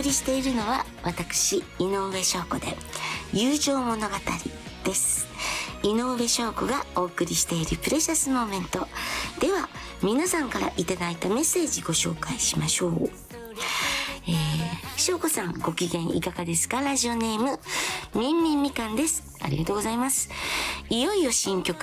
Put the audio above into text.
送りしているのは私井上翔子で友情物語です。井上翔子がお送りしているプレシャスモーメントでは、皆さんからいただいたメッセージご紹介しましょう。翔子さん、ご機嫌いかがですか？ラジオネームみんみんみかんです。ありがとうございます。いよいよ新曲